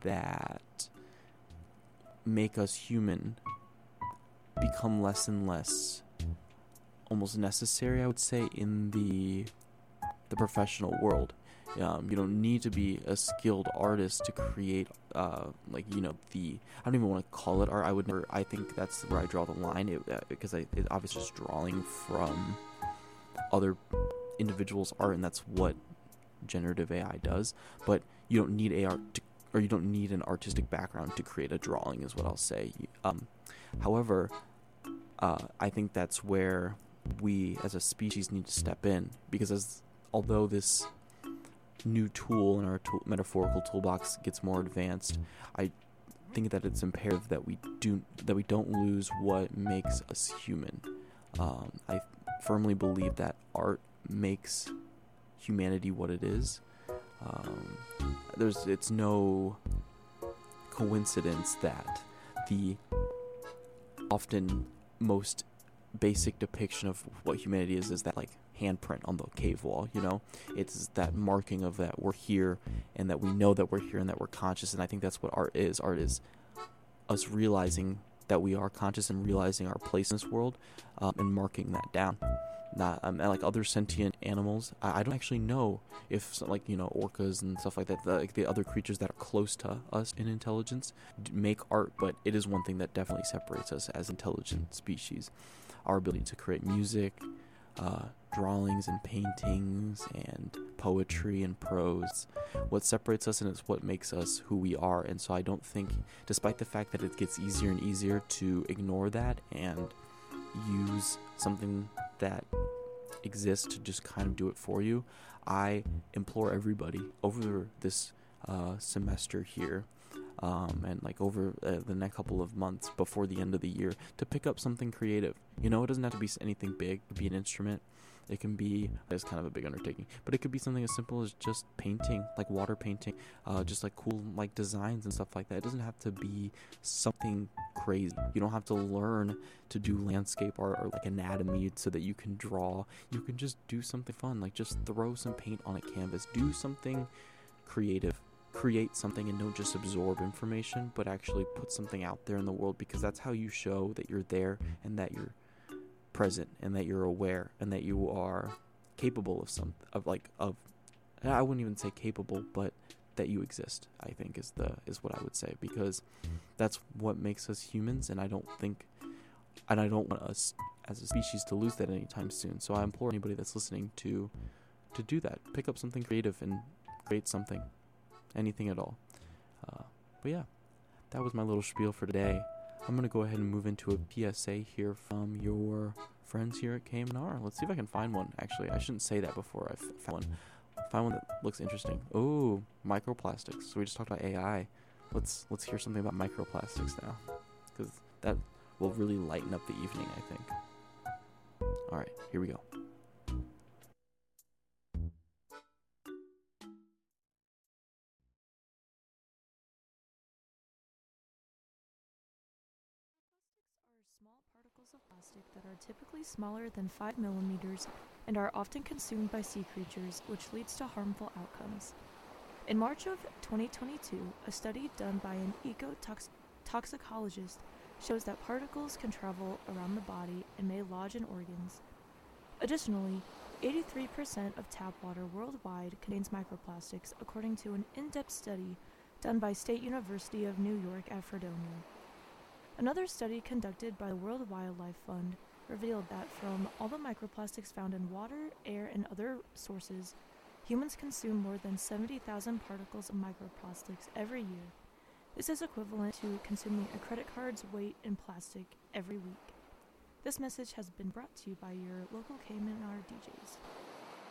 that make us human become less and less almost necessary, I would say, in the professional world. You don't need to be a skilled artist to create, I don't even want to call it art. I think that's where I draw the line, because it obviously is drawing from other individuals' art, and that's what generative AI does. But you don't need you don't need an artistic background to create a drawing, is what I'll say. However, I think that's where we as a species need to step in, because although this new tool in our metaphorical toolbox gets more advanced, I think that it's imperative that we don't lose what makes us human. I firmly believe that art makes humanity what it is. It's no coincidence that the often most basic depiction of what humanity is that like handprint on the cave wall. It's that marking of that we're here, and that we know that we're here, and that we're conscious. And I think that's what art is. Art is us realizing that we are conscious and realizing our place in this world, and marking that down. Not like other sentient animals, I don't actually know if orcas and stuff like that, the other creatures that are close to us in intelligence make art, but it is one thing that definitely separates us as intelligent species: our ability to create music, drawings and paintings and poetry and prose. What separates us, and it's what makes us who we are. And so I don't think, despite the fact that it gets easier and easier to ignore that and use something that exists to just kind of do it for you, I implore everybody over this semester here, and like over the next couple of months before the end of the year, to pick up something creative. It doesn't have to be anything big. It could be an instrument. It can be, it's kind of a big undertaking, but it could be something as simple as just painting, like water painting, just like cool like designs and stuff like that. It doesn't have to be something crazy. You don't have to learn to do landscape art or like anatomy so that you can draw. You can just do something fun, like just throw some paint on a canvas, do something creative, create something, and don't just absorb information, but actually put something out there in the world, because that's how you show that you're there, and that you're present, and that you're aware, and that you are capable of I wouldn't even say capable, but that you exist, I think is what I would say, because that's what makes us humans. And I don't want us as a species to lose that anytime soon. So I implore anybody that's listening to do that. Pick up something creative and create something, anything at all. But yeah, that was my little spiel for today. I'm going to go ahead and move into a PSA here from your friends here at KMNR. Let's see if I can find one. Actually, I shouldn't say that before I've found one. Find one that looks interesting. Oh, microplastics. So we just talked about AI. Let's hear something about microplastics now, because that will really lighten up the evening, I think. All right, here we go. Small particles of plastic that are typically smaller than 5 millimeters and are often consumed by sea creatures, which leads to harmful outcomes. In March of 2022, a study done by an ecotoxicologist shows that particles can travel around the body and may lodge in organs. Additionally, 83% of tap water worldwide contains microplastics, according to an in-depth study done by State University of New York at Fredonia. Another study conducted by the World Wildlife Fund revealed that from all the microplastics found in water, air, and other sources, humans consume more than 70,000 particles of microplastics every year. This is equivalent to consuming a credit card's weight in plastic every week. This message has been brought to you by your local KMNR DJs.